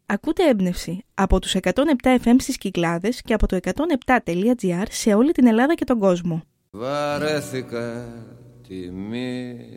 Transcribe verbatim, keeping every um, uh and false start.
Ακούτε Έμπνευση από τους εκατόν επτά εφ εμ στις Κυκλάδες και από το εκατόν επτά τελεία τζι άρ σε όλη την Ελλάδα και τον κόσμο. Βαρέθηκα τη μοίρα